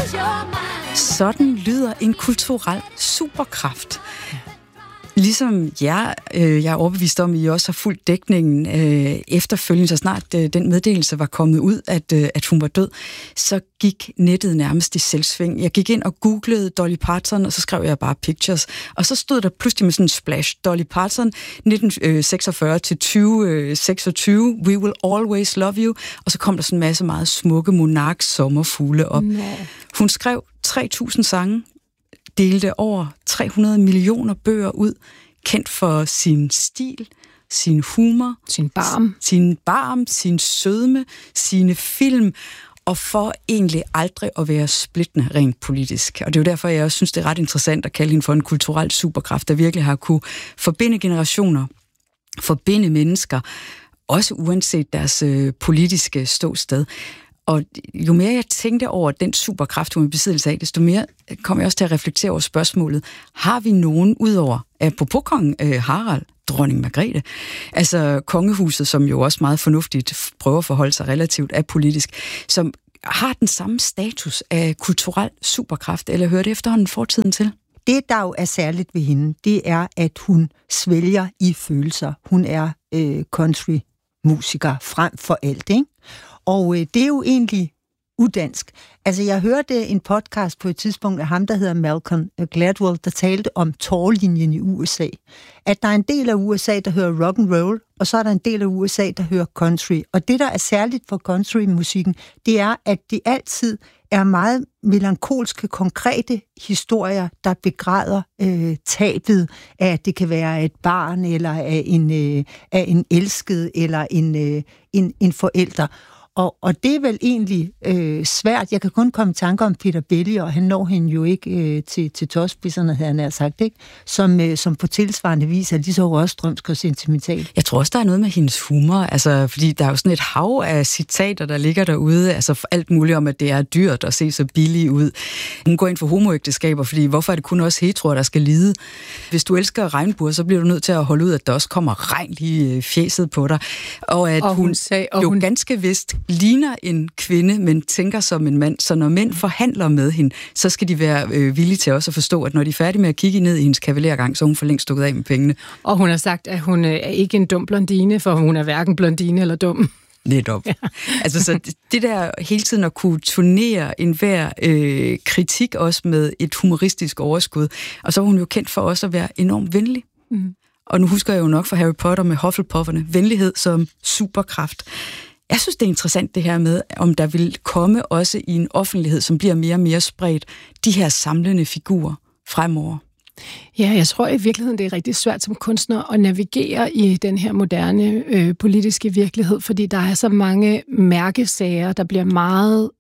Sådan lyder en kulturel superkraft. Ligesom jeg er overbevist om, at I også har fulgt dækningen efterfølgende, så snart den meddelelse var kommet ud, at hun var død, så gik nettet nærmest i selvsving. Jeg gik ind og googlede Dolly Parton, og så skrev jeg bare pictures, og så stod der pludselig med sådan en splash, Dolly Parton, 1946 til 2026, We Will Always Love You, og så kom der sådan en masse meget smukke monark sommerfugle op. Hun skrev 3.000 sange, delte over 300 millioner bøger ud, kendt for sin stil, sin humor, sin barm, sin sødme, sine film, og for egentlig aldrig at være splittende rent politisk. Og det er jo derfor, jeg også synes, det er ret interessant at kalde hende for en kulturel superkraft, der virkelig har kunne forbinde generationer, forbinde mennesker, også uanset deres politiske ståsted. Og jo mere jeg tænkte over den superkraft, hun er i besiddelse af, desto mere kom jeg også til at reflektere over spørgsmålet. Har vi nogen udover, apropos kong Harald, dronning Margrethe, altså kongehuset, som jo også meget fornuftigt prøver at forholde sig relativt apolitisk, som har den samme status af kulturel superkraft, eller hører det efterhånden fortiden til? Det, der jo er særligt ved hende, det er, at hun svælger i følelser. Hun er country-musiker frem for alt, ikke? Og det er jo egentlig udansk. Altså, jeg hørte en podcast på et tidspunkt af ham, der hedder Malcolm Gladwell, der talte om tårlinjen i USA. At der er en del af USA, der hører rock and roll, og så er der en del af USA, der hører country. Og det, der er særligt for countrymusikken, det er, at det altid er meget melankolske, konkrete historier, der begræder tabet af, at det kan være et barn, eller af en elsket, eller en forælder. Og det er vel egentlig svært. Jeg kan kun komme i tanker om Peter Belli, og han når hende jo ikke til tosspidserne, havde han sagt, ikke? Som på tilsvarende vis er lige så rørstrømsk og sentimental. Jeg tror også, der er noget med hendes humor, altså, fordi der er jo sådan et hav af citater, der ligger derude, altså for alt muligt om, at det er dyrt at se så billigt ud. Hun går ind for homoægteskaber, fordi hvorfor er det kun også heteroer, der skal lide? Hvis du elsker regnbuer, så bliver du nødt til at holde ud, at der også kommer regn i fjeset på dig. Og at hun ganske vist ligner en kvinde, men tænker som en mand. Så når mænd forhandler med hende, så skal de være villige til også at forstå, at når de er færdige med at kigge ned i hendes kavalergang, så er hun for længst stukket af med pengene. Og hun har sagt, at hun er ikke en dum blondine, for hun er hverken blondine eller dum. Netop. Ja. Altså, så det der hele tiden at kunne turnere enhver kritik også med et humoristisk overskud. Og så er hun jo kendt for også at være enormt venlig. Mm. Og nu husker jeg jo nok fra Harry Potter med Hufflepufferne, venlighed som superkraft. Jeg synes, det er interessant det her med, om der vil komme også i en offentlighed, som bliver mere og mere spredt, de her samlende figurer fremover. Ja, jeg tror i virkeligheden, det er rigtig svært som kunstner at navigere i den her moderne politiske virkelighed, fordi der er så mange mærkesager, der bliver meget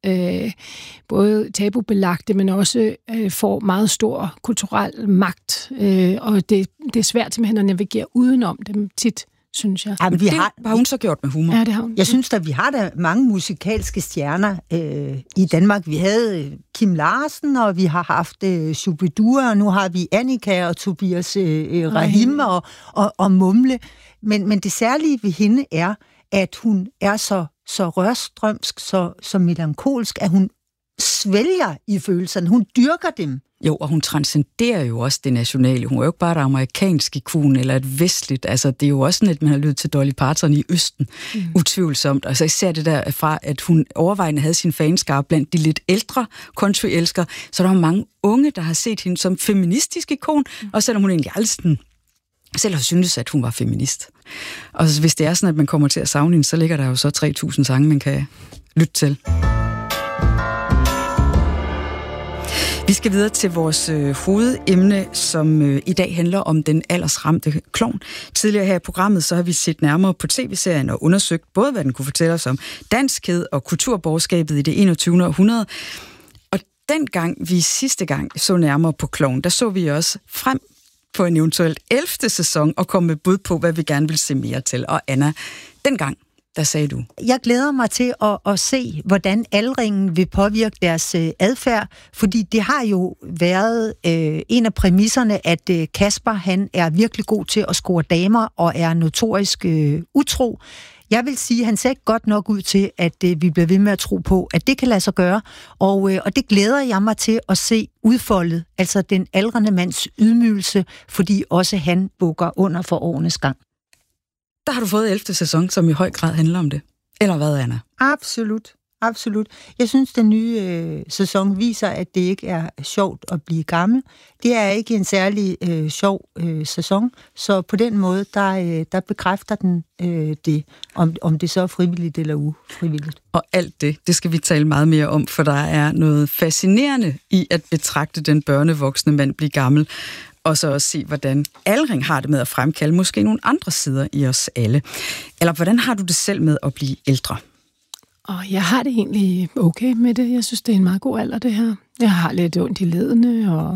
både tabubelagte, men også får meget stor kulturel magt, og det er svært simpelthen at navigere udenom dem tit, synes jeg. Jamen, det har hun så gjort med humor. Ja, det har hun. Jeg synes, at vi har da mange musikalske stjerner i Danmark. Vi havde Kim Larsen, og vi har haft Shubidua, og nu har vi Annika og Tobias Rahim og Mumle. Men det særlige ved hende er, at hun er så rørstrømsk, så melankolsk, at hun svælger i følelserne. Hun dyrker dem. Jo, og hun transcenderer jo også det nationale. Hun er jo ikke bare et amerikansk ikon eller et vestligt. Altså, det er jo også sådan, at man har lyttet til Dolly Parton i Østen. Utvivlsomt. Altså, især det der fra, at hun overvejende havde sin fanskare blandt de lidt ældre country-elskere, så der var mange unge, der har set hende som feministisk ikon, og selvom hun egentlig aldrig selv har syntes, at hun var feminist. Og hvis det er sådan, at man kommer til at savne hende, så ligger der jo så 3.000 sange, man kan lytte til. Vi skal videre til vores hovedemne, som i dag handler om den aldersramte klovn. Tidligere her i programmet, så har vi set nærmere på tv-serien og undersøgt både, hvad den kunne fortælle os om danskhed og kulturborgerskabet i det 21. århundrede. Og dengang vi sidste gang så nærmere på klovn, der så vi også frem på en eventuelt 11. sæson og kom med bud på, hvad vi gerne vil se mere til. Og Anna, dengang, der sagde du? Jeg glæder mig til at se, hvordan aldringen vil påvirke deres adfærd, fordi det har jo været en af præmisserne, at Kasper, han er virkelig god til at score damer og er notorisk utro. Jeg vil sige, at han ser ikke godt nok ud til, at vi bliver ved med at tro på, at det kan lade sig gøre. Og det glæder jeg mig til at se udfoldet, altså den aldrende mands ydmygelse, fordi også han bukker under for årenes gang. Der har du fået 11. sæson, som i høj grad handler om det. Eller hvad, Anna? Absolut. Absolut. Jeg synes, den nye sæson viser, at det ikke er sjovt at blive gammel. Det er ikke en særlig sjov sæson, så på den måde, der bekræfter den det, om det så er frivilligt eller ufrivilligt. Og alt det skal vi tale meget mere om, for der er noget fascinerende i at betragte den børnevoksne mand blive gammel, og så også se, hvordan aldring har det med at fremkalde måske nogle andre sider i os alle. Eller hvordan har du det selv med at blive ældre? Og jeg har det egentlig okay med det. Jeg synes, det er en meget god alder, det her. Jeg har lidt ondt i ledene, og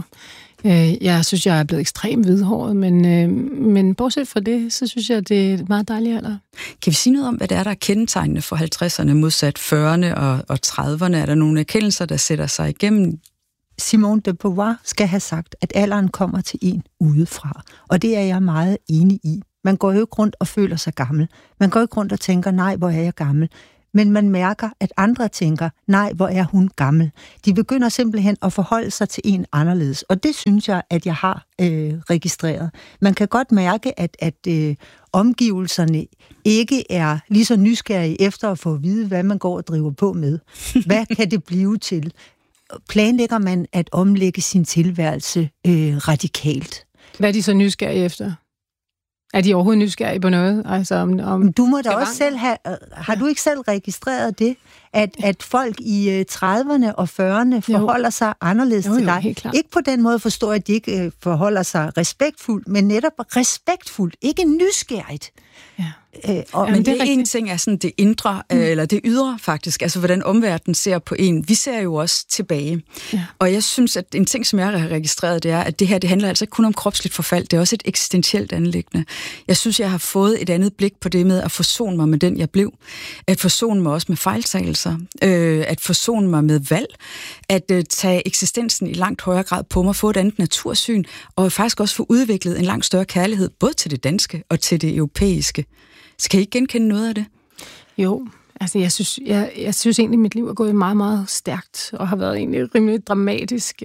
jeg synes, jeg er blevet ekstremt hvidhåret, men bortset fra det, så synes jeg, det er et meget dejligt alder. Kan vi sige noget om, hvad det er, der er kendetegnende for 50'erne modsat 40'erne og 30'erne? Er der nogle erkendelser, der sætter sig igennem? Simone de Beauvoir skal have sagt, at alderen kommer til en udefra, og det er jeg meget enig i. Man går jo ikke rundt og føler sig gammel. Man går ikke rundt og tænker, nej, hvor er jeg gammel. Men man mærker, at andre tænker, nej, hvor er hun gammel. De begynder simpelthen at forholde sig til en anderledes, og det synes jeg, at jeg har registreret. Man kan godt mærke, at omgivelserne ikke er lige så nysgerrige efter at få at vide, hvad man går og driver på med. Hvad kan det blive til? Planlægger man at omlægge sin tilværelse radikalt? Hvad er de så nysgerrige efter? Er de overhovedet nysgerrige på noget? Altså om du må da også selv have... Har du ikke selv registreret det? At folk i 30'erne og 40'erne forholder sig anderledes til dig? Ikke på den måde forstår, at de ikke forholder sig respektfuldt, men netop respektfuldt, ikke nysgerrigt. Ja. Men det er en ting er sådan det indre, eller det ydre faktisk, altså hvordan omverdenen ser på en. Vi ser jo også tilbage. Ja. Og jeg synes, at en ting, som jeg har registreret, det er, at det her, det handler altså ikke kun om kropsligt forfald, det er også et eksistentielt anliggende. Jeg synes, jeg har fået et andet blik på det med at forsone mig med den, jeg blev. At forsone mig også med fejltagelser. At forsone mig med valg. At tage eksistensen i langt højere grad på mig, få et andet natursyn, og faktisk også få udviklet en langt større kærlighed, både til det danske og til det europæiske. Skal I ikke genkende noget af det? Jo, altså jeg synes egentlig, at mit liv er gået meget, meget stærkt, og har været egentlig rimelig dramatisk.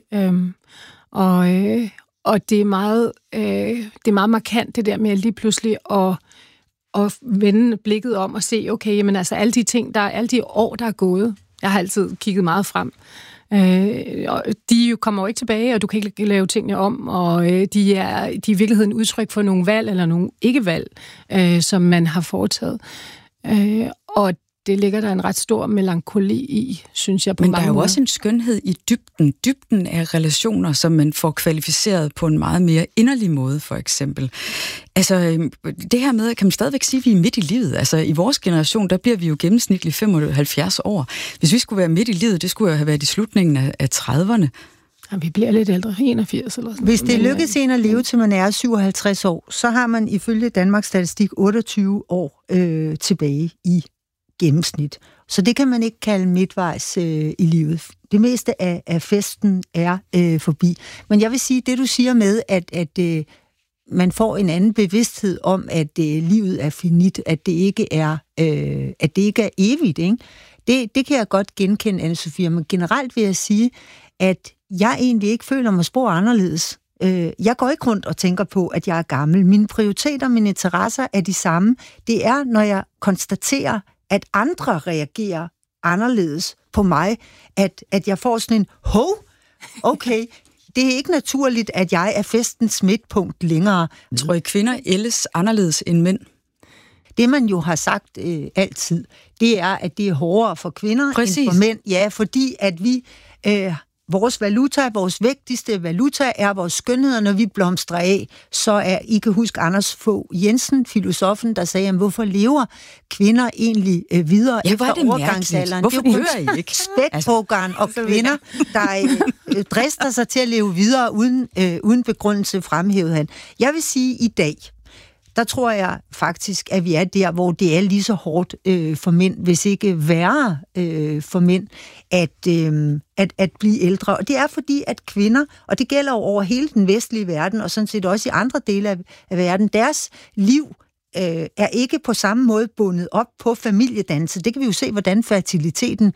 Og det er meget markant, det der med lige pludselig at vende blikket om og se, okay, jamen altså alle de ting, alle de år, der er gået, jeg har altid kigget meget frem, de kommer jo ikke tilbage, og du kan ikke lave tingene om, og de er i virkeligheden udtryk for nogle valg, eller nogle ikke-valg, som man har foretaget. Og det ligger der en ret stor melankoli i, synes jeg, på mange måder. Men der er jo også en skønhed i dybden af relationer, som man får kvalificeret på en meget mere inderlig måde, for eksempel. Altså, det her med, kan man stadigvæk sige, at vi er midt i livet. Altså, i vores generation, der bliver vi jo gennemsnitligt 75 år. Hvis vi skulle være midt i livet, det skulle jo have været i slutningen af 30'erne. Ja, vi bliver lidt ældre, 81 eller sådan. Hvis det lykkes en at leve til man er 57 år, så har man ifølge Danmarks Statistik 28 år tilbage i gennemsnit. Så det kan man ikke kalde midtvejs i livet. Det meste af festen er forbi. Men jeg vil sige, det du siger med, at man får en anden bevidsthed om, at livet er finit, at det ikke er evigt, ikke? Det kan jeg godt genkende, Anne-Sophie, men generelt vil jeg sige, at jeg egentlig ikke føler mig spor anderledes. Jeg går ikke rundt og tænker på, at jeg er gammel. Mine prioriteter, mine interesser er de samme. Det er, når jeg konstaterer, at andre reagerer anderledes på mig, at jeg får sådan en, okay, det er ikke naturligt, at jeg er festens midtpunkt længere. Tror I, kvinder ældes anderledes end mænd? Det, man jo har sagt altid, det er, at det er hårdere for kvinder end for mænd. Ja, fordi at vi... Vores vigtigste valuta er vores skønhed, når vi blomstrer af, så er, I kan huske Anders Fogh Jensen, filosofen, der sagde, hvorfor lever kvinder egentlig videre efter overgangsalderen? Hvorfor det hører I ikke? Spækhuggeren og kvinder, der drister sig til at leve videre uden begrundelse, fremhævede han. Jeg vil sige, i dag, der tror jeg faktisk, at vi er der, hvor det er lige så hårdt for mænd, hvis ikke værre for mænd, at blive ældre. Og det er fordi, at kvinder, og det gælder over hele den vestlige verden, og sådan set også i andre dele af verden, deres liv er ikke på samme måde bundet op på familiedannelse. Det kan vi jo se, hvordan fertiliteten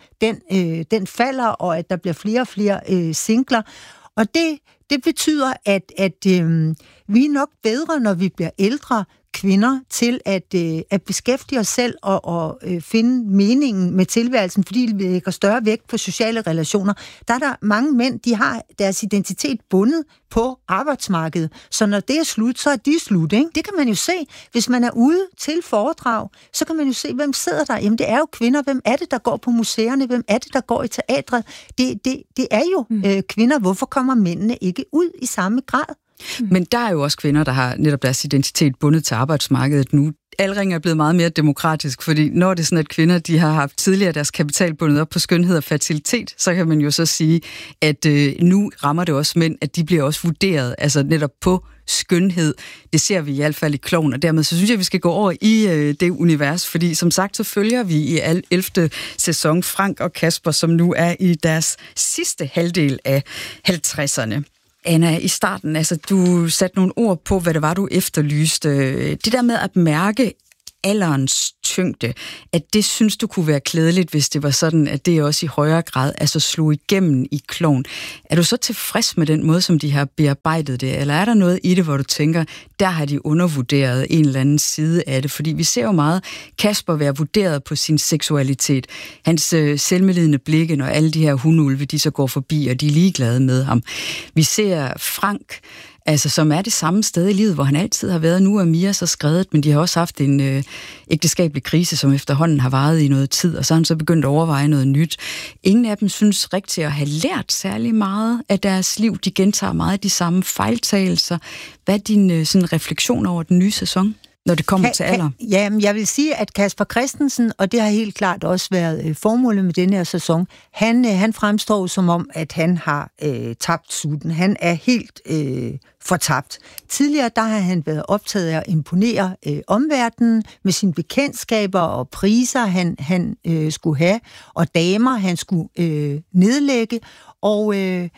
den falder, og at der bliver flere og flere singler. Og det betyder, at vi er nok bedre, når vi bliver ældre kvinder, til at beskæftige os selv og finde meningen med tilværelsen, fordi vi lægger større vægt på sociale relationer. Der er der mange mænd, de har deres identitet bundet på arbejdsmarkedet. Så når det er slut, så er de slut, ikke? Det kan man jo se. Hvis man er ude til foredrag, så kan man jo se, hvem sidder der. Jamen, det er jo kvinder. Hvem er det, der går på museerne? Hvem er det, der går i teatret? Det er jo kvinder. Hvorfor kommer mændene ikke ud i samme grad? Men der er jo også kvinder, der har netop deres identitet bundet til arbejdsmarkedet nu. Alring er blevet meget mere demokratisk, fordi når det er sådan, at kvinder de har haft tidligere deres kapital bundet op på skønhed og fertilitet, så kan man jo så sige, at nu rammer det også mænd, at de bliver også vurderet, altså netop på skønhed. Det ser vi i hvert fald i Klovn, og dermed så synes jeg, at vi skal gå over i det univers, fordi som sagt, så følger vi i 11. sæson Frank og Kasper, som nu er i deres sidste halvdel af 50'erne. Anna, i starten, altså du satte nogle ord på, hvad det var, du efterlyste. Det der med at mærke alderens tyngde, at det synes du kunne være klædeligt, hvis det var sådan, at det også i højere grad altså slog igennem i Klovn. Er du så tilfreds med den måde, som de har bearbejdet det, eller er der noget i det, hvor du tænker, der har de undervurderet en eller anden side af det? Fordi vi ser jo meget Kasper være vurderet på sin seksualitet, hans selvmedlidende blikke, når alle de her hundulve, de så går forbi, og de er ligeglade med ham. Vi ser Frank, altså som er det samme sted i livet, hvor han altid har været. Nu er Mia så skredet, men de har også haft en ægteskabelig krise, som efterhånden har varet i noget tid, og så har han så begyndt at overveje noget nyt. Ingen af dem synes rigtigt at have lært særlig meget af deres liv. De gentager meget af de samme fejltagelser. Hvad er din sådan, refleksion over den nye sæson, når det kommer til alder? Jamen, jeg vil sige, at Kasper Christensen, og det har helt klart også været formålet med denne her sæson, han fremstår som om, at han har tabt sutten. Han er helt fortabt. Tidligere, der har han været optaget af at imponere omverdenen med sine bekendtskaber og priser, han skulle have, og damer, han skulle nedlægge, og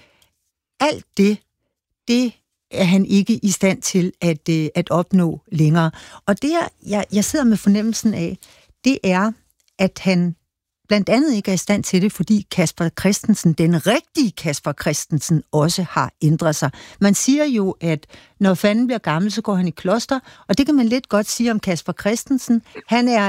alt det er han ikke i stand til at opnå længere. Og det, jeg sidder med fornemmelsen af, det er, at han blandt andet ikke er i stand til det, fordi Kasper Christensen, den rigtige Kasper Christensen, også har ændret sig. Man siger jo, at når fanden bliver gammel, så går han i kloster, og det kan man lidt godt sige om Kasper Christensen. Han er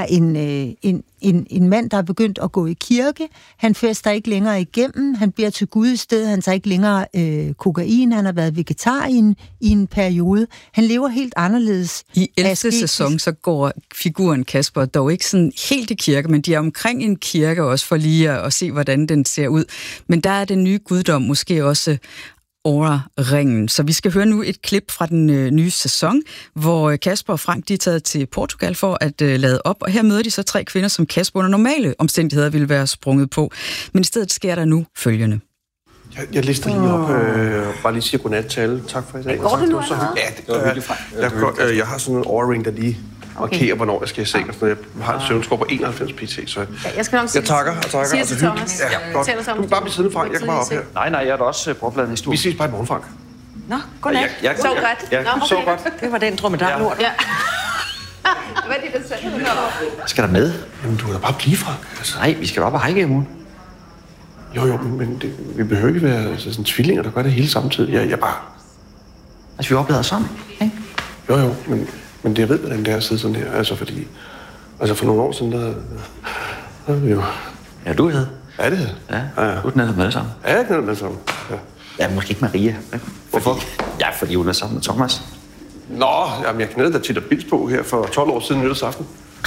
en mand, der er begyndt at gå i kirke. Han fester ikke længere igennem. Han beder til Gud i stedet. Han tager ikke længere kokain. Han har været vegetar i en periode. Han lever helt anderledes. I 11. sæson, så går figuren Kasper dog ikke sådan helt i kirke, men de er omkring en kirke også for lige at se, hvordan den ser ud. Men der er den nye guddom måske også Aura-ringen. Så vi skal høre nu et klip fra den nye sæson, hvor Kasper og Frank de er taget til Portugal for at lade op, og her møder de så 3 kvinder, som Kasper under normale omstændigheder ville være sprunget på. Men i stedet sker der nu følgende. Jeg lister lige op, bare lige siger godnat til alle. Tak for i dag. Går det nu? Ja, det gør jeg har sådan en Aura-ring, der lige markerer, hvornår jeg skal i seng. Jeg har en søvnscore på 91 pt, så jeg skal nok sige. Jeg takker. Siger til Thomas. Ja, godt. Du kan bare blive siddende, Frank. Jeg kan bare op her. Nej, jeg er da også bordbladet i stuen. Vi ses bare i morgen, Frank. Nå, godnat. Sov godt. Ja, sov godt. Det var den dromedar-lort. Ja. Hvad er det, der sagde? Skal der med? Jamen, du kan da bare blive, Frank. Altså. Nej, vi skal op og hejke i morgen. Jo, men vi behøver ikke være sådan tvillinger, der gør det hele samtidig. Jeg bare... Altså, vi oplader sammen, ikke? Jo, men det, jeg ved, hvordan det er at sidde sådan her. Altså, fordi... Altså, for nogle år siden, der vi jo... Ja, du havde. Ja, det havde. Ja. Du er den med det sammen. Ja, jeg er den med det sammen. Ja, måske ikke Maria. Hvorfor? Ja, fordi hun er sammen med Thomas. Nå, jamen, jeg knædede da tit og bils på her for 12 år siden nytårsaften.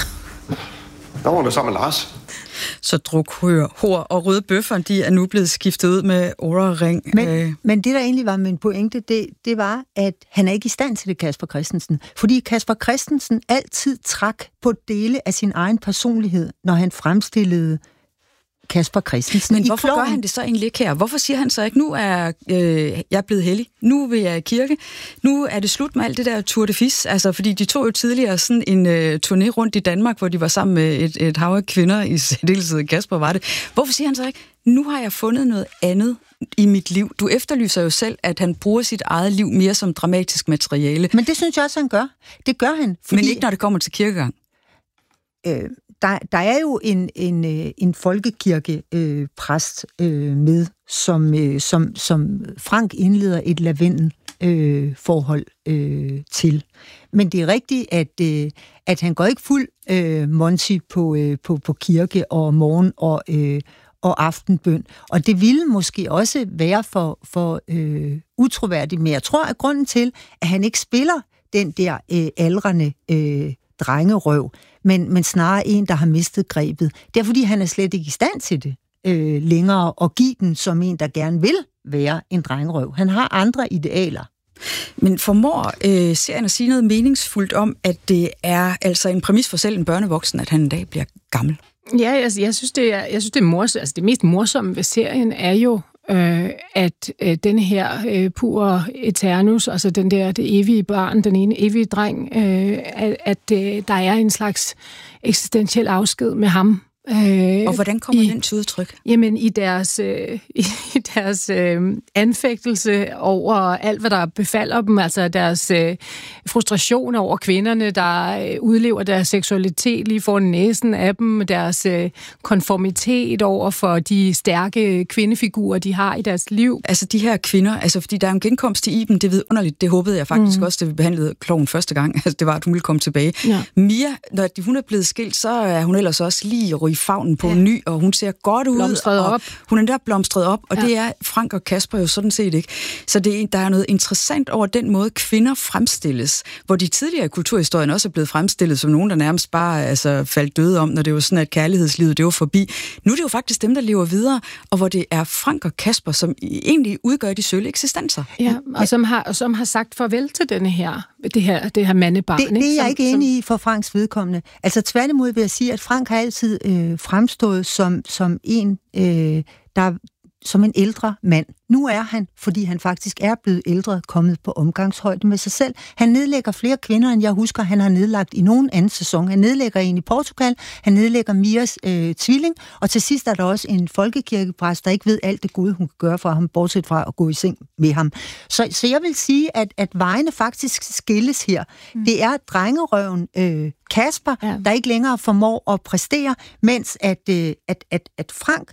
Der var hun der sammen med Lars. Så druk, hår og røde bøffer, de er nu blevet skiftet ud med Aura-ring. Men det, der egentlig var min pointe, det var, at han er ikke i stand til det, Kasper Christensen. Fordi Kasper Christensen altid trak på dele af sin egen personlighed, når han fremstillede Kasper Christensen. Men hvorfor gør han det så egentlig ikke her? Hvorfor siger han så ikke, nu er jeg blevet hellig, nu vil jeg i kirke, nu er det slut med alt det der Tour de Fis, altså fordi de tog jo tidligere sådan en turné rundt i Danmark, hvor de var sammen med et hav af kvinder, i særdeleshed Kasper var det. Hvorfor siger han så ikke, nu har jeg fundet noget andet, i mit liv. Du efterlyser jo selv, at han bruger sit eget liv mere som dramatisk materiale. Men det synes jeg også, han gør. Det gør han. Men ikke, når det kommer til kirkegang. Der er jo en folkekirkepræst med, som Frank indleder et lavendelforhold til. Men det er rigtigt, at han går ikke fuld Monty på kirke og morgen og aftenbøn. Og det ville måske også være for utroværdigt, men jeg tror, at grunden til, at han ikke spiller den der aldrende drengerøv, men snarere en, der har mistet grebet. Det er, fordi han er slet ikke i stand til det længere, og give den som en, der gerne vil være en drengerøv. Han har andre idealer. Men formår serien at sige noget meningsfuldt om, at det er altså en præmis for selv en børnevoksen, at han en dag bliver gammel? Ja, jeg synes, det er morsomt. Altså, det mest morsomme ved serien er jo, at den her pur eternus, altså det evige barn, den ene evige dreng, at der er en slags eksistentiel afsked med ham. Og hvordan kommer den til udtryk? Jamen, i deres anfægtelse over alt, hvad der befalder dem, altså deres frustration over kvinderne, der udlever deres seksualitet lige foran næsen af dem, deres konformitet over for de stærke kvindefigurer, de har i deres liv. Altså de her kvinder, altså fordi der er en genkomst til Iben, det er vidunderligt, det håbede jeg faktisk også, da vi behandlede Klovn første gang, altså det var, at hun ville komme tilbage. Ja. Mia, når hun er blevet skilt, så er hun ellers også lige i favnen på en ny, og hun ser godt ud. Blomstret op. Hun er der blomstret op, og det er Frank og Kasper jo sådan set ikke. Så der er noget interessant over den måde, kvinder fremstilles, hvor de tidligere i kulturhistorien også er blevet fremstillet som nogen, der nærmest bare faldt døde om, når det var sådan, at kærlighedslivet det var forbi. Nu er det jo faktisk dem, der lever videre, og hvor det er Frank og Kasper, som egentlig udgør de sølle eksistenser. Ja, og som har sagt farvel til det her mandebarn. Det er jeg ikke enig i for Franks vedkommende. Altså tværtimod vil jeg sige, at Frank har altid fremstået som en, som en ældre mand. Nu er han, fordi han faktisk er blevet ældre, kommet på omgangshøjde med sig selv. Han nedlægger flere kvinder, end jeg husker, han har nedlagt i nogen anden sæson. Han nedlægger en i Portugal, han nedlægger Mias tvilling, og til sidst er der også en folkekirkepræst, der ikke ved alt det gode, hun kan gøre for ham, bortset fra at gå i seng med ham. Så jeg vil sige, at vejene faktisk skilles her. Det er drengerøven Kasper, der ikke længere formår at præstere, mens at Frank,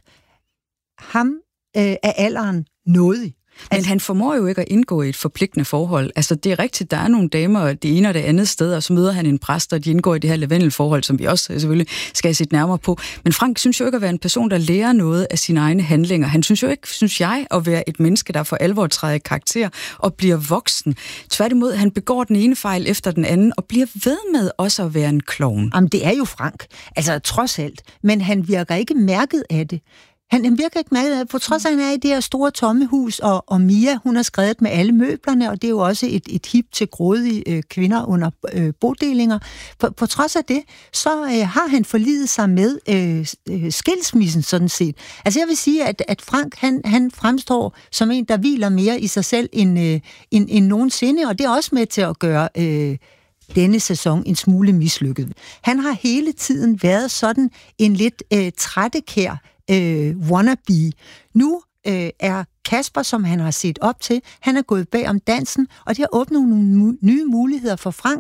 ham er alderen nådig. Men han formår jo ikke at indgå i et forpligtende forhold. Altså, det er rigtigt, der er nogle damer det ene og det andet sted, og så møder han en præst, og de indgår i det her lavendelforhold, som vi også selvfølgelig skal se nærmere på. Men Frank synes jo ikke at være en person, der lærer noget af sine egne handlinger. Han synes jo ikke, synes jeg, at være et menneske, der for alvor træder i karakter og bliver voksen. Tværtimod, han begår den ene fejl efter den anden, og bliver ved med også at være en klovn. Jamen, det er jo Frank. Altså, trods alt. Men han virker ikke mærket af det. Han virker ikke med, på trods af, at han er i det her store tomme hus, og Mia, hun har skrevet med alle møblerne, og det er jo også et hip til grådige kvinder under bodelinger. På trods af det, så har han forlidet sig med skilsmissen sådan set. Altså jeg vil sige, at Frank, han fremstår som en, der hviler mere i sig selv end nogensinde, og det er også med til at gøre denne sæson en smule mislykket. Han har hele tiden været sådan en lidt trættekær wannabe. Nu er Kasper, som han har set op til, han er gået bag om dansen, og det har åbnet nogle nye muligheder for Frank,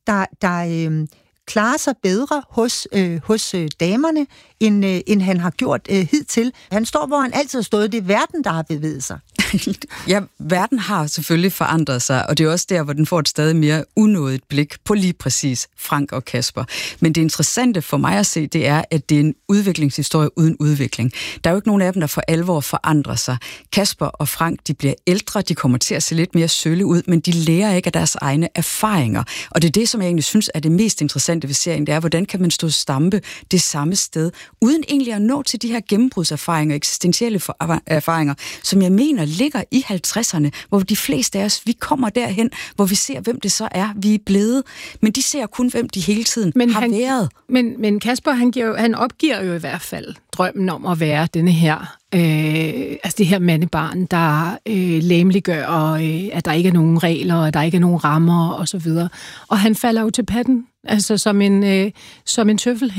der klarer sig bedre hos damerne, end han har gjort hidtil. Han står, hvor han altid har stået. Det er verden, der har bevæget sig. Ja, verden har selvfølgelig forandret sig, og det er også der, hvor den får et stadig mere unådigt blik på lige præcis Frank og Kasper. Men det interessante for mig at se, det er, at det er en udviklingshistorie uden udvikling. Der er jo ikke nogen af dem, der for alvor forandrer sig. Kasper og Frank, de bliver ældre, de kommer til at se lidt mere sølle ud, men de lærer ikke af deres egne erfaringer. Og det er det, som jeg egentlig synes er det mest interessante ved serien, det er, hvordan kan man stå og stampe det samme sted, uden egentlig at nå til de her gennembrudserfaringer, eksistentielle erfaringer, som jeg mener ligger i 50'erne, hvor de fleste af os, vi kommer derhen, hvor vi ser, hvem det så er, vi er blevet. Men de ser kun, hvem de hele tiden har været. Men Kasper, han opgiver jo i hvert fald drømmen om at være denne her, altså det her mandebarn, der læmeliggør, og at der ikke er nogen regler, og der ikke er nogen rammer, og så videre. Og han falder jo til patten, altså som en tøffelhelt.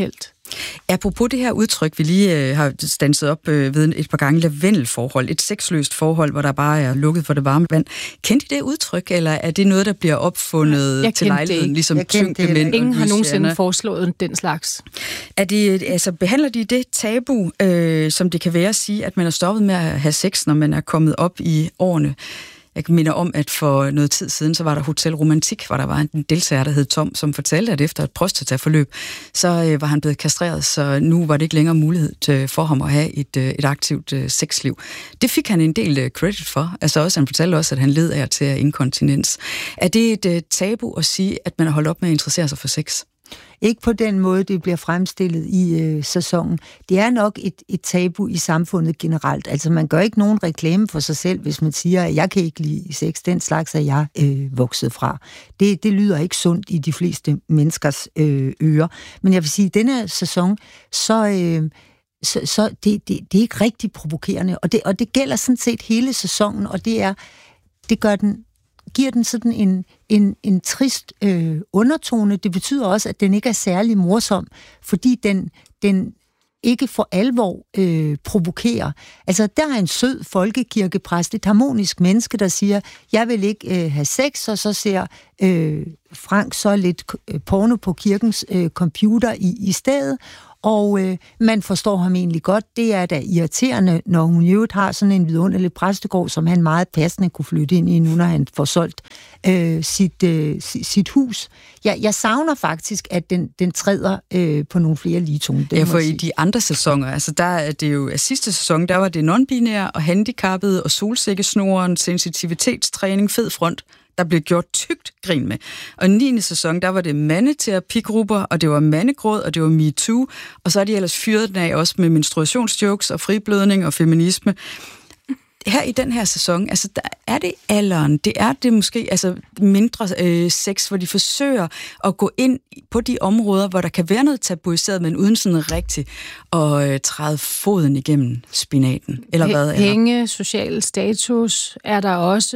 Apropos det her udtryk, vi lige har standset op ved et par gange, lavendelforhold, et sexløst forhold, hvor der bare er lukket for det varme vand. Kendte I det udtryk, eller er det noget, der bliver opfundet til lejligheden, ligesom tyngdemænd? Ingen har nogensinde foreslået den slags. Er det, altså, behandler de det tabu, som det kan være at sige, at man er stoppet med at have sex, når man er kommet op i årene? Jeg minder om, at for noget tid siden, så var der Hotel Romantik, hvor der var en deltager, der hed Tom, som fortalte, at efter et prostataforløb, så var han blevet kastreret, så nu var det ikke længere mulighed for ham at have et aktivt sexliv. Det fik han en del credit for. Altså også, han fortalte også, at han led af til inkontinens. Er det et tabu at sige, at man har holdt op med at interessere sig for sex? Ikke på den måde, det bliver fremstillet i sæsonen. Det er nok et tabu i samfundet generelt. Altså, man gør ikke nogen reklame for sig selv, hvis man siger, at jeg kan ikke lide sex. Den slags er jeg vokset fra. Det lyder ikke sundt i de fleste menneskers ører. Men jeg vil sige, at denne her sæson, så det er ikke rigtig provokerende. Og det gælder sådan set hele sæsonen, og det giver den sådan en trist undertone. Det betyder også, at den ikke er særlig morsom, fordi den ikke for alvor provokerer. Altså, der er en sød folkekirkepræst, et harmonisk menneske, der siger, jeg vil ikke have sex, og så ser Frank så lidt porno på kirkens computer i stedet, og man forstår ham egentlig godt. Det er da irriterende, når hun i øvrigt har sådan en vidunderlig præstegård, som han meget passende kunne flytte ind i, nu når han får solgt sit hus. Jeg savner faktisk, at den træder på nogle flere ligetoner. Ja, for i de andre sæsoner, altså der er det jo, sidste sæson, der var det non-binære og handicappede og solsikkesnoren, sensitivitetstræning, fed front, der blev gjort tykt grin med. Og 9. sæson, der var det mandeterapigrupper, og det var mandegråd, og det var MeToo, og så er de ellers fyret den af også med menstruationsjokes og friblødning og feminisme. Her i den her sæson, altså der er det alderen, det er det måske altså mindre sex, hvor de forsøger at gå ind på de områder, hvor der kan være noget tabuiseret, men uden sådan rigtig at træde foden igennem spinaten, eller hvad? Penge, social status er der også.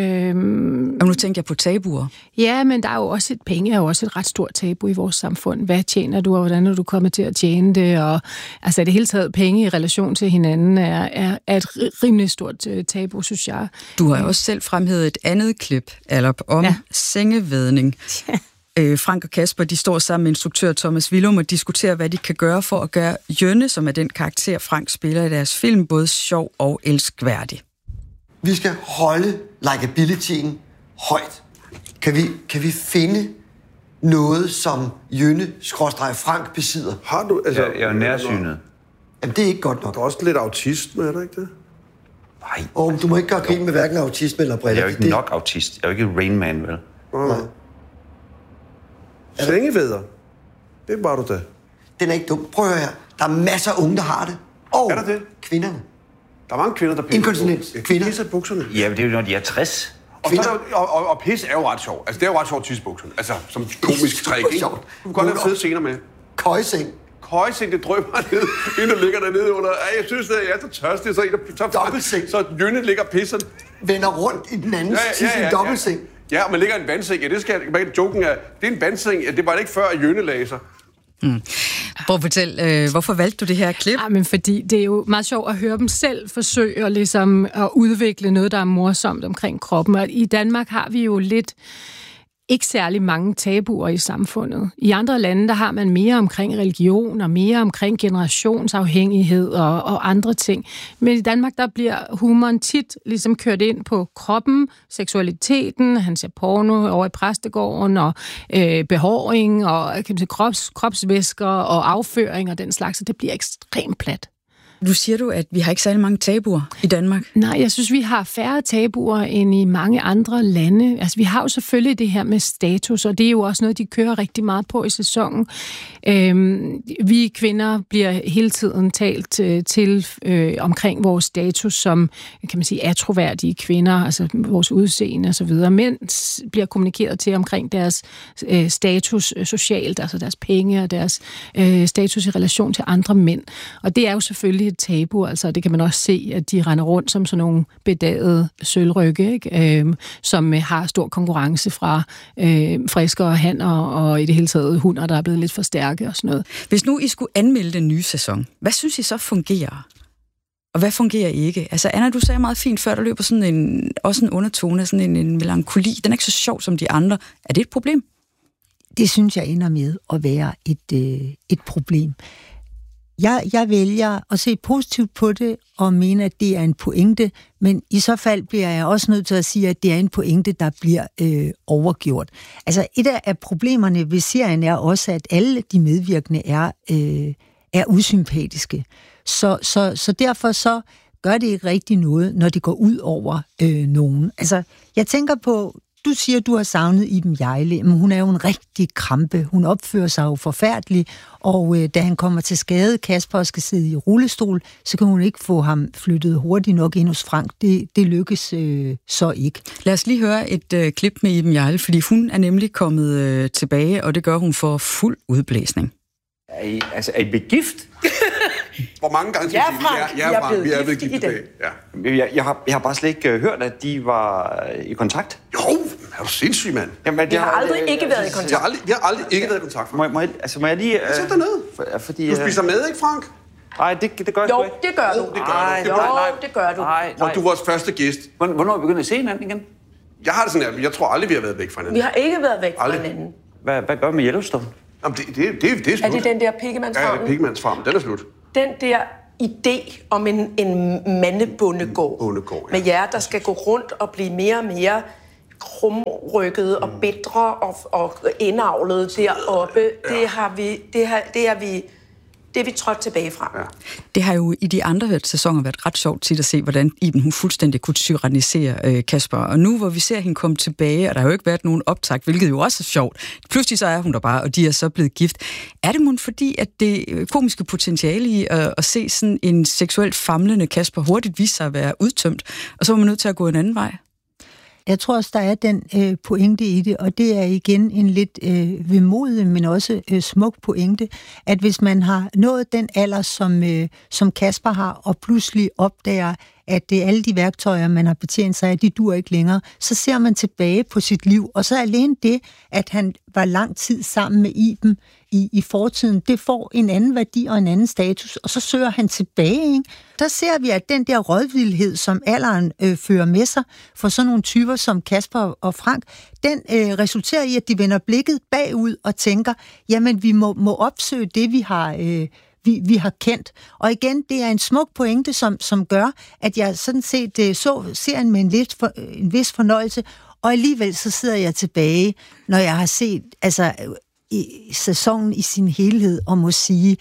Og nu tænker jeg på tabuer. Ja, men der er jo også penge er jo også et ret stort tabu i vores samfund. Hvad tjener du, og hvordan er du kommet til at tjene det? Og altså det hele taget penge i relation til hinanden er et rimelig stort tabu, synes jeg. Du har også selv fremhævet et andet klip, Alop, om sengevædning. Ja. Frank og Kasper, de står sammen med instruktør Thomas Willum og diskuterer, hvad de kan gøre for at gøre Jønne, som er den karakter, Frank spiller i deres film, både sjov og elskværdig. Vi skal holde likabilityen højt. Kan vi finde noget, som Jønne-Frank besidder? Har du, altså... Jeg er nærsynet. Jamen, det er ikke godt nok. Der er også lidt autisme, er der ikke det? Nej. Du må ikke gøre grin med hverken autisme eller briller. Jeg er jo ikke nok autist. Jeg er jo ikke Rain Man, vel? Nej. Sengevædder. Det var du da. Den er ikke dum. Prøv at høre her. Der er masser af unge, der har det. Og er der det? Kvinderne. Der er mange kvinder, der pisser. Inkontinens. Kvinder. Pisser bukserne. Ja, men det er jo, når de er 60. Og pis er jo ret sjov. Altså, det er jo ret sjovt tissebukserne. Altså, som komisk træk, ikke? Du kan godt lave fede scener med. Køjeseng. Køjeseng, det drøber ned, inden du ligger dernede under. Jeg synes, at jeg er så tørstig, så dobbeltseng. Så Jønne ligger pisserne. Vender rundt i den anden til sin dobbeltseng. Ja, og man ligger i en vandseng. Ja, det skal joken er. Det er en vandseng. Ja, det var det ikke før, at Jønne lagde sig. Prøv at fortælle, hvorfor valgte du det her klip? Ja, men fordi det er jo meget sjovt at høre dem selv forsøge at, ligesom, at udvikle noget, der er morsomt omkring kroppen. Og i Danmark har vi jo ikke særlig mange tabuer i samfundet. I andre lande, der har man mere omkring religion og mere omkring generationsafhængighed og andre ting. Men i Danmark, der bliver humoren tit ligesom kørt ind på kroppen, seksualiteten, han ser porno over i præstegården, og behåring, og kropsvæsker og afføring og den slags, så det bliver ekstremt plat. Nu siger du, at vi har ikke særlig mange tabuer i Danmark. Nej, jeg synes, vi har færre tabuer end i mange andre lande. Altså, vi har jo selvfølgelig det her med status, og det er jo også noget, de kører rigtig meget på i sæsonen. Vi kvinder bliver hele tiden talt til omkring vores status som, kan man sige, atroværdige kvinder, altså vores udseende og så videre. Mænd bliver kommunikeret til omkring deres status socialt, altså deres penge og deres status i relation til andre mænd. Og det er jo selvfølgelig et tabu, altså det kan man også se, at de render rundt som sådan nogle bedagede sølvrygge, ikke? Som har stor konkurrence fra friskere hanner og i det hele taget hunder, der er blevet lidt for stærke og sådan noget. Hvis nu I skulle anmelde den nye sæson, hvad synes I så fungerer? Og hvad fungerer ikke? Altså Anna, du sagde meget fint før, der løber sådan også en undertone, sådan en melankoli. Den er ikke så sjov som de andre. Er det et problem? Det synes jeg ender med at være et problem. Jeg vælger at se positivt på det og mene, at det er en pointe, men i så fald bliver jeg også nødt til at sige, at det er en pointe, der bliver overgjort. Altså et af problemerne ved serien er også, at alle de medvirkende er usympatiske. Så derfor så gør det ikke rigtig noget, når det går ud over nogen. Altså jeg tænker på, du siger, at du har savnet Iben Hjejle, men hun er jo en rigtig krampe. Hun opfører sig jo forfærdeligt, og da han kommer til skade, Kasper skal sidde i rullestol, så kan hun ikke få ham flyttet hurtigt nok ind hos Frank. Det lykkes så ikke. Lad os lige høre et klip med Iben Hjejle, fordi hun er nemlig kommet tilbage, og det gør hun for fuld udblæsning. Er I blevet gift? Hvor mange gange skal vi er blevet gift i dag. Ja. Jeg har bare slet ikke hørt, at de var i kontakt. Jo, er du sindssyg, mand? Vi har aldrig ikke været i kontakt. Vi har aldrig ikke været i kontakt. Må jeg lige... Sæt dig ned. Fordi, du spiser med, ikke, Frank? Nej, det gør jeg ikke. Det gør du. Det gør du. Og du er vores første gæst. Hvornår er vi begyndt at se hinanden igen? Jeg har det sådan her. Jeg tror aldrig, vi har været væk fra hinanden. Vi har ikke været væk fra hinanden. Hvad gør vi med Yellowstone? Jamen, det er slut. Er det den der Piggemandsfarm? Ja, Piggemandsfarm. Den er slut. Den der idé om en mandebondegård med jer, der skal gå rundt og blive mere og mere krumrykket og bitre og indavlet deroppe, det er vi trådt tilbage fra. Ja. Det har jo i de andre sæsoner været ret sjovt tit at se, hvordan Iben hun fuldstændig kunne tyrannisere Kasper. Og nu, hvor vi ser hende komme tilbage, og der har jo ikke været nogen optakt, hvilket jo også er sjovt. Pludselig så er hun der bare, og de er så blevet gift. Er det måske fordi, at det komiske potentiale i at se sådan en seksuelt famlende Kasper hurtigt vise sig at være udtømt, og så var man nødt til at gå en anden vej? Jeg tror også, der er den pointe i det, og det er igen en lidt vemodig, men også smuk pointe, at hvis man har nået den alder, som Kasper har, og pludselig opdager, at det er alle de værktøjer, man har betjent sig af, de dur ikke længere, så ser man tilbage på sit liv, og så alene det, at han var lang tid sammen med Iben i fortiden, det får en anden værdi og en anden status, og så søger han tilbage, ikke? Der ser vi, at den der rådvildhed, som alderen fører med sig for sådan nogle typer som Kasper og Frank, den resulterer i, at de vender blikket bagud og tænker, jamen vi må opsøge det, vi har kendt. Og igen, det er en smuk pointe, som gør, at jeg sådan set så serien med en vis fornøjelse, og alligevel så sidder jeg tilbage, når jeg har set sæsonen i sin helhed, og må sige,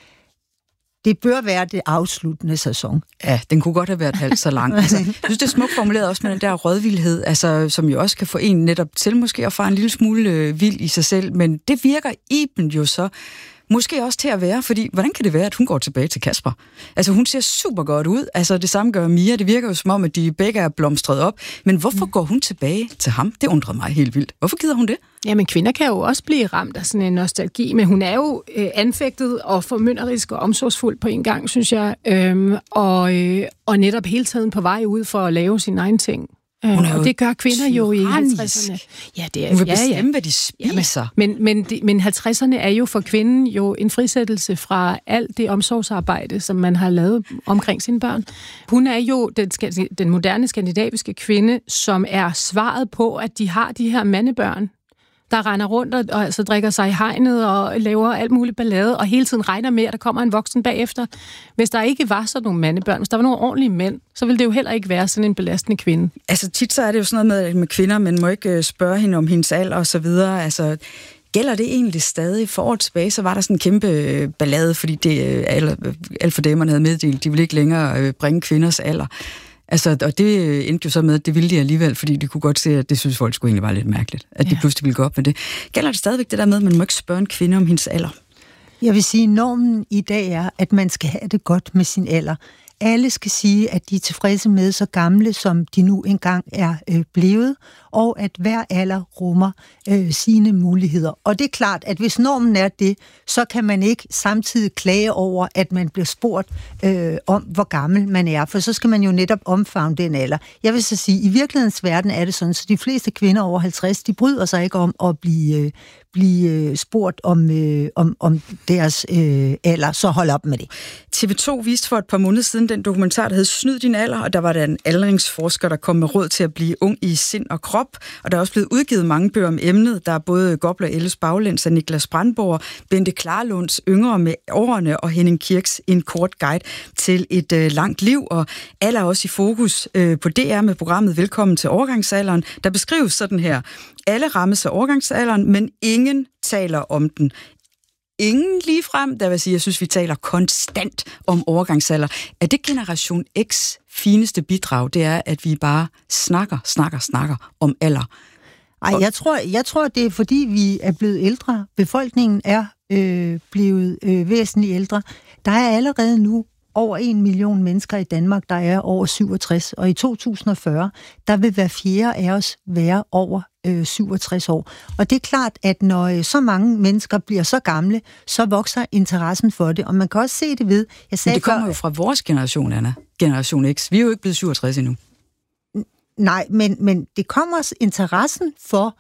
det bør være det afsluttende sæson. Ja, den kunne godt have været halvt så lang. Altså, jeg synes, det er smukt formuleret også med den der rådvildhed, altså, som jo også kan få en netop til måske at få en lille smule vild i sig selv, men det virker Iben jo så måske også til at være, fordi hvordan kan det være, at hun går tilbage til Kasper? Altså, hun ser super godt ud. Altså, det samme gør Mia. Det virker jo som om, at de begge er blomstret op. Men hvorfor går hun tilbage til ham? Det undrer mig helt vildt. Hvorfor gider hun det? Jamen, kvinder kan jo også blive ramt af sådan en nostalgi, men hun er jo anfægtet og formynderisk og omsorgsfuld på en gang, synes jeg. Og netop hele tiden på vej ud for at lave sine egne ting. Og det gør kvinder jo i 50'erne. Ja, det er, hun vil bestemme, hvad de spiser. Men 50'erne er jo for kvinden jo en frisættelse fra alt det omsorgsarbejde, som man har lavet omkring sine børn. Hun er jo den moderne skandinaviske kvinde, som er svaret på, at de har de her mandebørn, der render rundt og altså drikker sig i hegnet og laver alt muligt ballade, og hele tiden regner med, at der kommer en voksen bagefter. Hvis der ikke var sådan nogle mandebørn, hvis der var nogle ordentlige mænd, så ville det jo heller ikke være sådan en belastende kvinde. Altså tit så er det jo sådan noget med kvinder, man må ikke spørge hende om hendes alder og så videre. Altså, gælder det egentlig stadig? For år tilbage, så var der sådan en kæmpe ballade, fordi alt for damerne havde meddelt, de ville ikke længere bringe kvinders alder. Altså, og det endte jo så med, at det ville de alligevel, fordi de kunne godt se, at det synes folk skulle egentlig være lidt mærkeligt, at de pludselig ville gå op med det. Gælder det stadigvæk det der med, at man må ikke spørge en kvinde om hendes alder? Jeg vil sige, normen i dag er, at man skal have det godt med sin alder. alle skal sige, at de er tilfredse med så gamle, som de nu engang er blevet, og at hver alder rummer sine muligheder. Og det er klart, at hvis normen er det, så kan man ikke samtidig klage over, at man bliver spurgt om, hvor gammel man er, for så skal man jo netop omfavne den alder. Jeg vil så sige, at i virkelighedens verden er det sådan, så de fleste kvinder over 50, de bryder sig ikke om at blive spurgt om deres alder, så hold op med det. TV2 viste for et par måneder siden den dokumentar, der hed Snyd din alder, og der var der en aldringsforsker, der kom med råd til at blive ung i sind og krop, og der er også blevet udgivet mange bøger om emnet. Der er både Gobler Elles Baglæns af Niklas Brandborg, Bente Klarlunds Yngre med årene og Henning Kirks En kort guide til et langt liv, og alle er også i fokus på DR med programmet Velkommen til overgangsalderen, der beskrives sådan her: alle rammes af overgangsalderen, men ingen taler om den. Ingen ligefrem, der vil sige, jeg synes, vi taler konstant om overgangsalder. Er det Generation X fineste bidrag, det er, at vi bare snakker om alder? Ej, jeg tror, det er, fordi vi er blevet ældre. Befolkningen er blevet væsentligt ældre. Der er allerede nu over 1 million mennesker i Danmark, der er over 67, og i 2040, der vil hver fjerde af os være over 67 år. Og det er klart, at når så mange mennesker bliver så gamle, så vokser interessen for det, og man kan også se det ved... Men det kommer jo fra vores generation, Anna. Generation X. Vi er jo ikke blevet 67 endnu. Nej, men det kommer interessen for,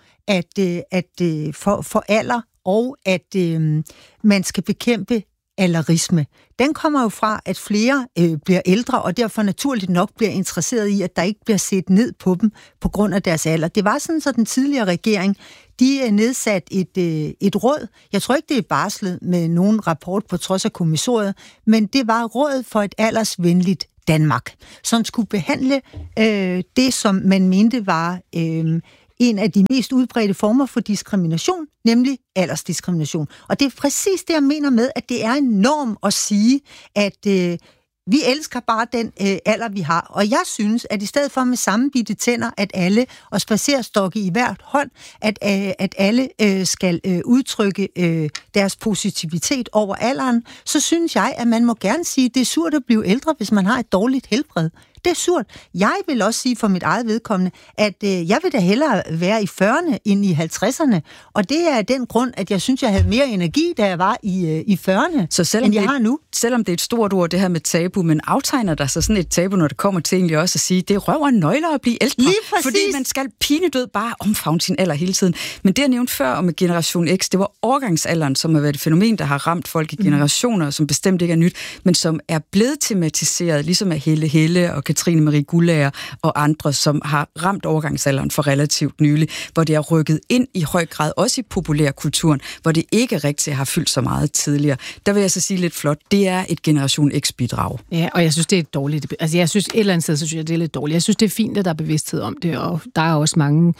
for alder, og at man skal bekæmpe alderisme. Den kommer jo fra, at flere bliver ældre, og derfor naturligt nok bliver interesseret i, at der ikke bliver set ned på dem på grund af deres alder. Det var sådan, så den tidligere regering, de nedsatte et råd. Jeg tror ikke, det er barslet med nogen rapport på trods af kommissoriet, men det var råd for et aldersvenligt Danmark, som skulle behandle det, som man mente var en af de mest udbredte former for diskrimination, nemlig aldersdiskrimination. Og det er præcis det, jeg mener med, at det er en norm at sige, at vi elsker bare den alder, vi har. Og jeg synes, at i stedet for med sammenbitte tænder, at alle, og spacerstokke i hvert hånd, at alle skal udtrykke deres positivitet over alderen, så synes jeg, at man må gerne sige, at det er surt at blive ældre, hvis man har et dårligt helbred. Det er surt. Jeg vil også sige for mit eget vedkommende, at jeg vil da hellere være i 40'erne end i 50'erne. Og det er den grund, at jeg synes, jeg havde mere energi, da jeg var i 40'erne, så end jeg har nu. Selvom det er et stort ord, det her med tabu, men aftegner der sig sådan et tabu, når det kommer til egentlig også at sige, det røver nøgler at blive ældre. Lige præcis. Fordi man skal pinedød bare omfavne sin alder hele tiden. Men det, jeg nævnte før om Generation X, det var overgangsalderen, som har været et fænomen, der har ramt folk i generationer, som bestemt ikke er nyt, men som er blevet tematiseret, ligesom af Helle og Katrine Marie Guldager og andre, som har ramt overgangsalderen for relativt nylig, hvor det er rykket ind i høj grad, også i populærkulturen, hvor det ikke rigtig har fyldt så meget tidligere. Der vil jeg så sige lidt flot, det er et Generation X-bidrag. Ja, og jeg synes, det er et dårligt... Altså, jeg synes et eller andet sted, så synes jeg, det er lidt dårligt. Jeg synes, det er fint, at der er bevidsthed om det, og der er også mange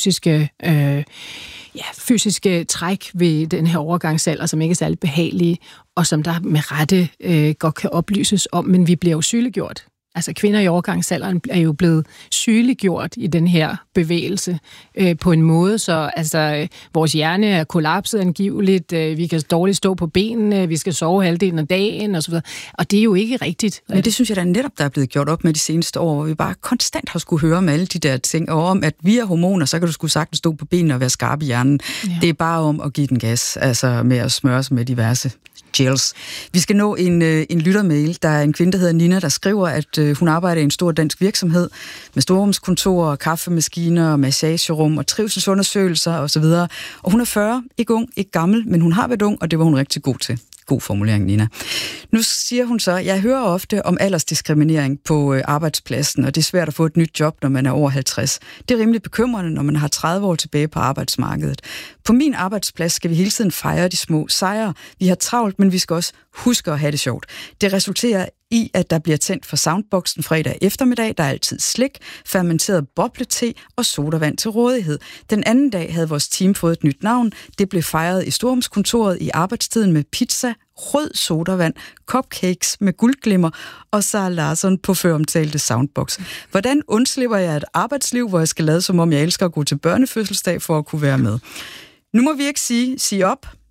fysiske træk ved den her overgangsalder, som ikke er særlig behagelige, og som der med rette godt kan oplyses om, men vi bliver jo sygeliggjort. Altså kvinder i overgangsalderen er jo blevet sygeliggjort i den her bevægelse på en måde, så altså, vores hjerne er kollapset angiveligt, vi kan dårligt stå på benene, vi skal sove halvdelen af dagen osv. Og det er jo ikke rigtigt. Men det synes jeg da netop, der er blevet gjort op med de seneste år, hvor vi bare konstant har skulle høre om alle de der ting, og om at vi er hormoner, så kan du sgu sagtens stå på benene og være skarp i hjernen. Ja. Det er bare om at give den gas, altså med at smøre sig med diverse gels. Vi skal nå en lyttermail. Der er en kvinde, der hedder Nina, der skriver, at hun arbejder i en stor dansk virksomhed med storrumskontorer, kaffemaskiner, massagerum og trivselsundersøgelser osv. Og hun er 40, ikke ung, ikke gammel, men hun har været ung, og det var hun rigtig god til. God formulering, Nina. Nu siger hun så, jeg hører ofte om aldersdiskriminering på arbejdspladsen, og det er svært at få et nyt job, når man er over 50. Det er rimelig bekymrende, når man har 30 år tilbage på arbejdsmarkedet. På min arbejdsplads skal vi hele tiden fejre de små sejre. Vi har travlt, men vi skal også huske at have det sjovt. Det resulterer i, at der bliver tændt for soundboxen fredag eftermiddag. Der er altid slik, fermenteret boblete og sodavand til rådighed. Den anden dag havde vores team fået et nyt navn. Det blev fejret i storrumskontoret i arbejdstiden med pizza, rød sodavand, cupcakes med guldglimmer og Sara Larsson på føromtalte soundbox. Hvordan undslipper jeg et arbejdsliv, hvor jeg skal lade som om jeg elsker at gå til børnefødselsdag for at kunne være med? Nu må vi ikke sige op.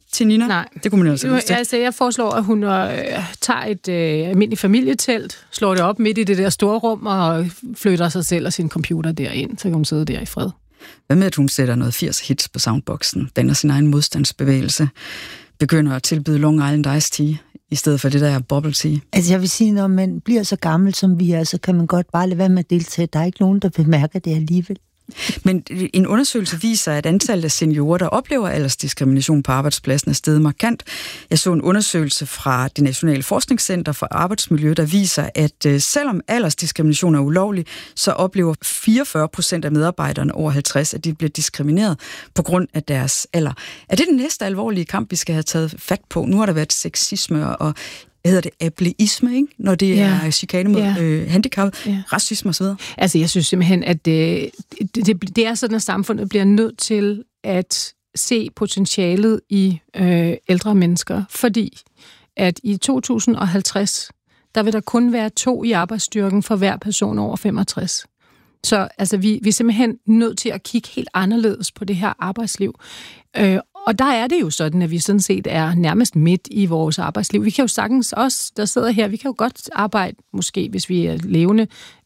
til Nina? Nej. Det kunne man altså lyst til. Altså, jeg foreslår, at hun tager et almindeligt familietelt, slår det op midt i det der store rum og flytter sig selv og sin computer derind, så kan hun sidde der i fred. Hvad med, at hun sætter noget 80 hits på soundboxen, danner sin egen modstandsbevægelse, begynder at tilbyde Long Island Iced Tea, i stedet for det der bubble tea? Altså jeg vil sige, når man bliver så gammel som vi er, så kan man godt bare lade være med at deltage. Der er ikke nogen, der bemærker det alligevel. Men en undersøgelse viser, at antallet af seniorer, der oplever aldersdiskrimination på arbejdspladsen, er steget markant. Jeg så en undersøgelse fra det Nationale Forskningscenter for Arbejdsmiljø, der viser, at selvom aldersdiskrimination er ulovlig, så oplever 44% af medarbejderne over 50, at de bliver diskrimineret på grund af deres alder. Er det den næste alvorlige kamp, vi skal have taget fat på? Nu har der været sexisme og hedder det ableisme, ikke? Når det er chikane mod handicap, racisme osv. Altså, jeg synes simpelthen, at det er sådan, at samfundet bliver nødt til at se potentialet i ældre mennesker, fordi at i 2050, der vil der kun være 2 i arbejdsstyrken for hver person over 65. Så altså, vi er simpelthen nødt til at kigge helt anderledes på det her arbejdsliv. Og der er det jo sådan, at vi sådan set er nærmest midt i vores arbejdsliv. Vi kan jo sagtens, os der sidder her, vi kan jo godt arbejde, måske hvis vi er levende,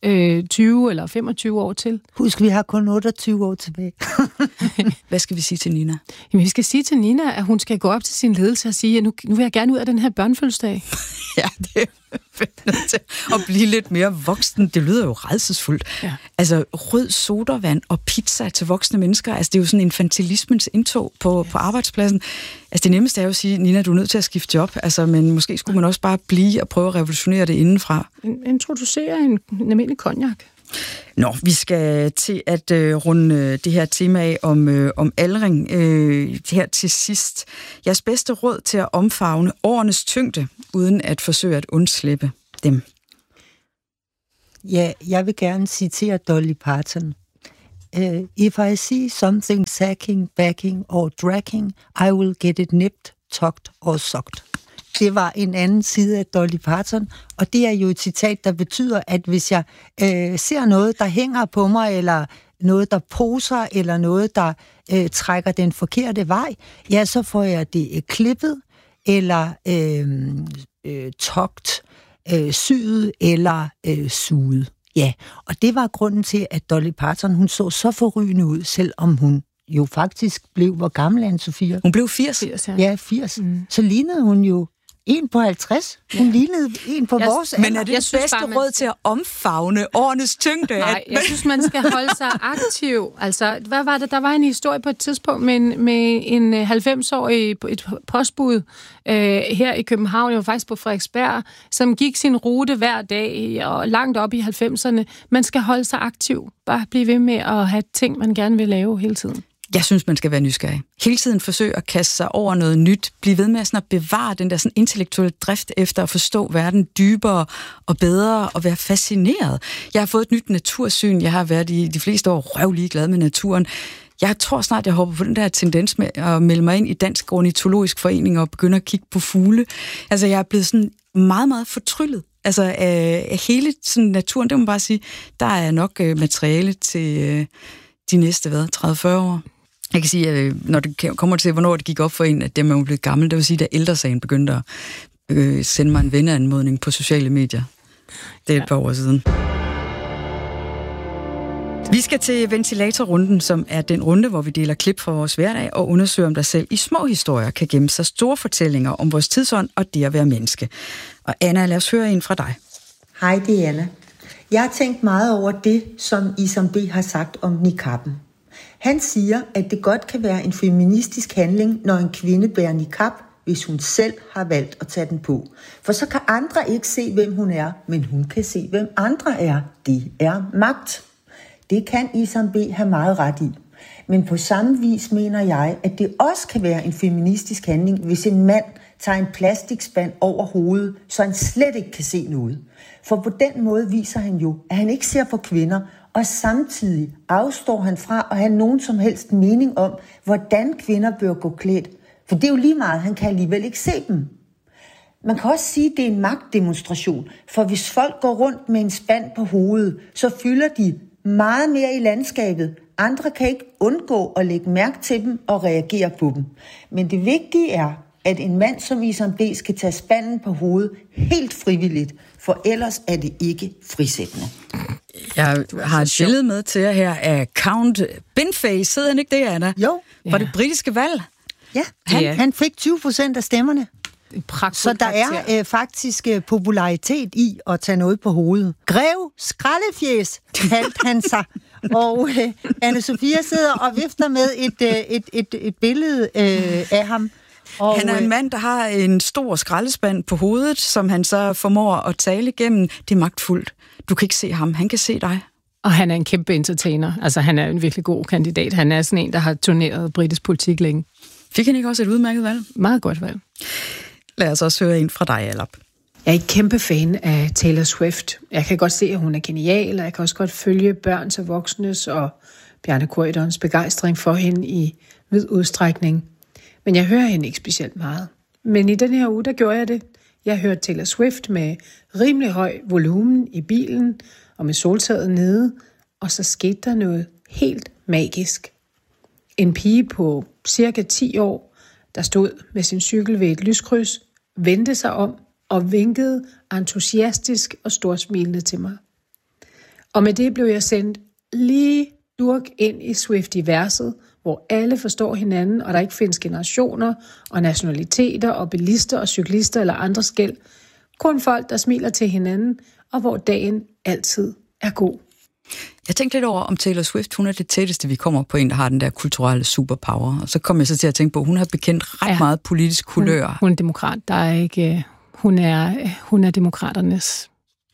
20 eller 25 år til. Husk, vi har kun 28 år tilbage. Hvad skal vi sige til Nina? Jamen, vi skal sige til Nina, at hun skal gå op til sin ledelse og sige, at nu vil jeg gerne ud af den her børnefødselsdag. Ja, det er nødt til at blive lidt mere voksen. Det lyder jo rædselsfuldt. Ja. Altså, rød sodavand og pizza til voksne mennesker, altså det er jo sådan infantilismens indtog på arbejdspladsen. Altså det nemmeste er jo at sige, Nina, du er nødt til at skifte job, altså, men måske skulle man også bare blive og prøve at revolutionere det indenfra. Introducere en almindelig cognac. Nå, vi skal til at runde det her tema af om aldring her til sidst. Jeres bedste råd til at omfavne årenes tyngde, uden at forsøge at undslippe dem. Ja, jeg vil gerne citere Dolly Parton. If I see something sacking, backing or dragging, I will get it nipped, tucked or sucked. Det var en anden side af Dolly Parton, og det er jo et citat, der betyder, at hvis jeg ser noget, der hænger på mig, eller noget, der poser, eller noget, der trækker den forkerte vej, ja, så får jeg det klippet, eller togt, syet, eller suget. Ja, og det var grunden til, at Dolly Parton, hun så forrygende ud, selvom hun jo faktisk blev, hvor gammel er Anne-Sophia? Hun blev 80. Ja, 80. Så lignede hun jo en på 50. Hun lignede en på vores alder. Men er det det bedste råd til at omfavne årenes tyngde? Nej, jeg synes, man skal holde sig aktiv. Altså, hvad var det? Der var en historie på et tidspunkt med en 90-årig et postbud her i København, jeg var faktisk på Frederiksberg, som gik sin rute hver dag og langt op i 90'erne. Man skal holde sig aktiv. Bare blive ved med at have ting, man gerne vil lave hele tiden. Jeg synes, man skal være nysgerrig. Hele tiden forsøge at kaste sig over noget nyt. Blive ved med at, sådan at bevare den der sådan intellektuelle drift efter at forstå verden dybere og bedre og være fascineret. Jeg har fået et nyt natursyn. Jeg har været i de fleste år røvlig glad med naturen. Jeg tror snart, jeg hopper på den der tendens med at melde mig ind i Dansk Ornitologisk Forening og begynde at kigge på fugle. Altså, jeg er blevet sådan meget, meget fortryllet. Altså, hele sådan naturen, det må man bare sige, der er nok materiale til de næste, 30-40 år. Jeg kan sige, at når det kommer til, hvornår det gik op for en, at dem er jo blevet gammel, det vil sige, at Ældresagen begyndte at sende mig en venneanmodning på sociale medier. Det er et par år siden. Vi skal til ventilatorrunden, som er den runde, hvor vi deler klip fra vores hverdag og undersøger, om der selv i små historier kan gemme sig store fortællinger om vores tidsånd og det at være menneske. Og Anna, lad os høre en fra dig. Hej, det er Anna. Jeg har tænkt meget over det, som Isam B. har sagt om niqabben. Han siger, at det godt kan være en feministisk handling, når en kvinde bærer niqab, hvis hun selv har valgt at tage den på. For så kan andre ikke se, hvem hun er, men hun kan se, hvem andre er. Det er magt. Det kan Isam B. have meget ret i. Men på samme vis mener jeg, at det også kan være en feministisk handling, hvis en mand tager en plastikspand over hovedet, så han slet ikke kan se noget. For på den måde viser han jo, at han ikke ser på kvinder, og samtidig afstår han fra at have nogen som helst mening om, hvordan kvinder bør gå klædt. For det er jo lige meget, han kan alligevel ikke se dem. Man kan også sige, at det er en magtdemonstration, for hvis folk går rundt med en spand på hovedet, så fylder de meget mere i landskabet. Andre kan ikke undgå at lægge mærke til dem og reagere på dem. Men det vigtige er, at en mand som Isam B. skal tage spanden på hovedet helt frivilligt, for ellers er det ikke frisættende. Jeg har et billede med til jer her af Count Binface. Sidder han ikke det, Anna? Jo. Var det britiske valg? Ja, han fik 20% af stemmerne. Så der er faktisk popularitet i at tage noget på hovedet. Grev Skraldefjæs kaldte han sig. Og Anne-Sophia sidder og vifter med et billede af ham. Og han er en mand, der har en stor skraldespand på hovedet, som han så formår at tale igennem. Det er magtfuldt. Du kan ikke se ham, han kan se dig. Og han er en kæmpe entertainer. Altså, han er en virkelig god kandidat. Han er sådan en, der har turneret britisk politik længe. Fik han ikke også et udmærket valg? Meget godt valg. Lad os også høre en fra dig, Alap. Jeg er ikke kæmpe fan af Taylor Swift. Jeg kan godt se, at hun er genial, og jeg kan også godt følge børns og voksnes og Bjarne Corydons begejstring for hende i vid udstrækning. Men jeg hører hende ikke specielt meget. Men i den her uge, der gjorde jeg det. Jeg hørte Taylor Swift med rimelig høj volumen i bilen og med soltaget nede, og så skete der noget helt magisk. En pige på cirka 10 år, der stod med sin cykel ved et lyskryds, vendte sig om og vinkede entusiastisk og storsmilende til mig. Og med det blev jeg sendt lige durk ind i Swiftiverset, hvor alle forstår hinanden, og der ikke findes generationer og nationaliteter og bilister og cyklister eller andre skel. Kun folk, der smiler til hinanden, og hvor dagen altid er god. Jeg tænkte lidt over, om Taylor Swift, hun er det tætteste, vi kommer på en, der har den der kulturelle superpower. Og så kom jeg så til at tænke på, at hun har bekendt ret meget politisk kulør. Hun er demokrat. Der er ikke... Hun er demokraternes.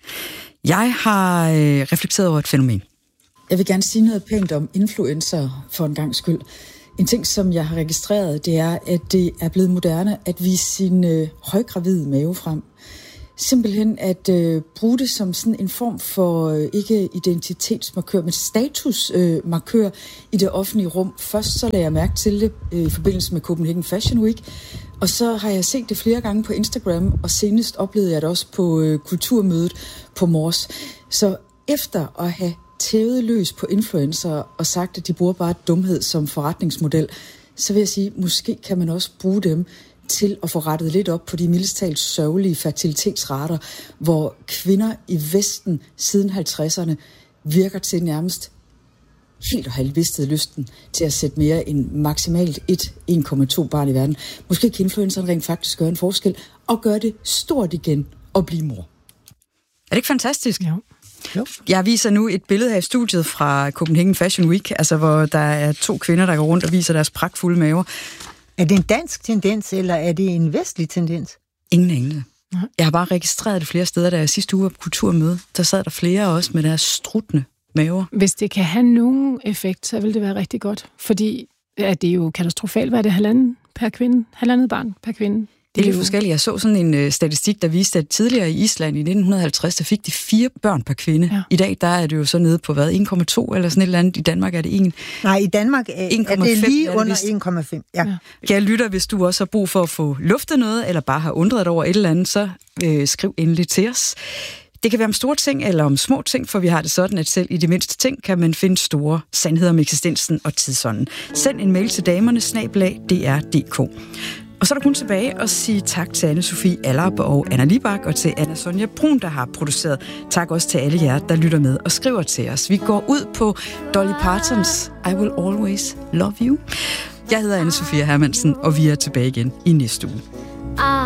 Jeg har reflekteret over et fænomen. Jeg vil gerne sige noget pænt om influencer for en gang skyld. En ting, som jeg har registreret, det er, at det er blevet moderne at vise sin højgravide mave frem. Simpelthen at bruge det som sådan en form for ikke identitetsmarkør, men statusmarkør i det offentlige rum. Først så lagde jeg mærke til det i forbindelse med Copenhagen Fashion Week, og så har jeg set det flere gange på Instagram, og senest oplevede jeg det også på kulturmødet på Mors. Så efter at have tævet løs på influencer og sagt, at de bruger bare dumhed som forretningsmodel, så vil jeg sige, måske kan man også bruge dem til at få rettet lidt op på de mildest talt sørgelige fertilitetsrater, hvor kvinder i Vesten siden 50'erne virker til nærmest helt og halvvistet lysten til at sætte mere end maksimalt 1,2 barn i verden. Måske kan influenceren rent faktisk gøre en forskel og gøre det stort igen og blive mor. Er det ikke fantastisk? Jo. Jeg viser nu et billede her i studiet fra Copenhagen Fashion Week, altså hvor der er 2 kvinder, der går rundt og viser deres pragtfulde maver. Er det en dansk tendens, eller er det en vestlig tendens? Ingen anelse. Jeg har bare registreret det flere steder, da jeg sidste uge var på kulturmøde. Der sad der flere også med deres struttende maver. Hvis det kan have nogen effekt, så vil det være rigtig godt. Fordi det er jo katastrofalt. Hvad er det? 1,5 per kvinde? 1,5 barn per kvinde? Det er lidt forskelligt. Jeg så sådan en statistik, der viste, at tidligere i Island i 1950, der fik de 4 børn per kvinde. Ja. I dag, der er det jo så nede på 1,2 eller sådan et eller andet. I Danmark er det 1. Nej, i Danmark er det lige under 1,5. Ja. Jeg lytter, hvis du også har brug for at få luftet noget, eller bare har undret dig over et eller andet, så skriv endelig til os. Det kan være om store ting eller om små ting, for vi har det sådan, at selv i de mindste ting kan man finde store sandheder om eksistensen og tidsånden. Send en mail til damerne@dr.dk. Og så er der kun tilbage at sige tak til Anne-Sophie Allerup og Anna Libak og til Anna Sonja Brun, der har produceret. Tak også til alle jer, der lytter med og skriver til os. Vi går ud på Dolly Partons I Will Always Love You. Jeg hedder Anne-Sophia Hermansen, og vi er tilbage igen i næste uge.